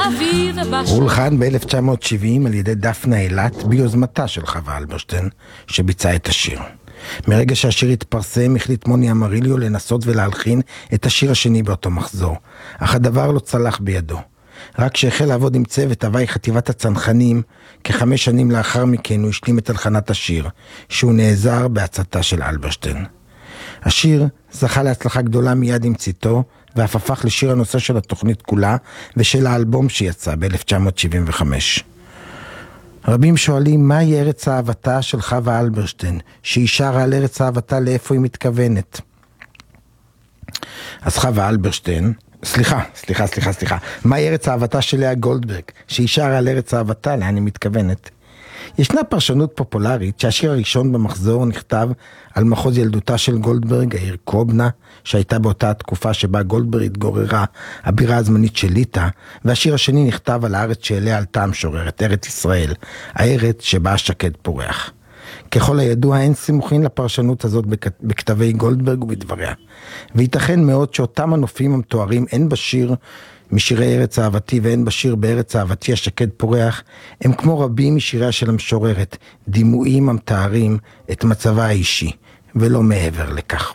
אביב בשמש. הוא הולחן ב-1970 על ידי דפנה אילת ביוזמתה של חווה אלברשטיין שביצעה את השיר. מרגע שהשיר התפרסם החליט מוני אמריליו לנסות ולהלחין את השיר השני באותו מחזור, אך הדבר לא צלח בידו. רק שהחל לעבוד עם צוות הוואי חטיבת הצנחנים, כ5 שנים לאחר מכן הוא השלים את הלחנת השיר, שהוא נעזר בהצתה של אלברשטיין. השיר זכה להצלחה גדולה מיד עם צאתו, ואף הפך לשיר הנושא של התוכנית כולה ושל האלבום שיצא ב-1975. רבים שואלים מהי ארץ אהבתה של חווה אלברשטיין, שהיא שרה על ארץ אהבתה לאיפה היא מתכוונת. אז חווה אלברשטיין, סליחה, מהי ארץ אהבתה של לאה גולדברג, שהיא שרה על ארץ אהבתה, לאן היא מתכוונת. ישנה פרשנות פופולרית שהשיר הראשון במחזור נכתב על מחוז ילדותה של גולדברג, העיר קובנה, שהייתה באותה התקופה שבה גולדברג התגוררה, הבירה הזמנית של ליטא, והשיר השני נכתב על הארץ שאליה עלתה המשוררת, ארץ ישראל, הארץ שבה השקד פורח. ככל הידוע אין סימוכין לפרשנות הזאת בכתבי גולדברג ובדבריה, וייתכן מאוד שאותם הנופים המתוארים הן בשיר משירי ארץ אהבתי והן בשיר בארץ אהבתי השקד פורח, הם כמו רבים משיריה של המשוררת, דימויים המתארים את מצבה האישי, ולא מעבר לכך.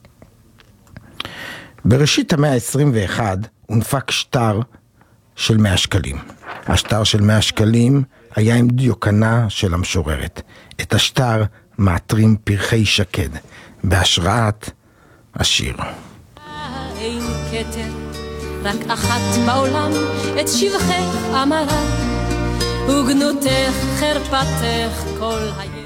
בראשית המאה ה-21 הונפק שטר של 100 שקלים. השטר של 100 שקלים היה עם דיוקנה של המשוררת. את השטר מעטרים פרחי שקד, בהשראת השיר. אין כתר, רק אחת בעולם, את שבחך אמרה, וגנותך חרפתך כל היום.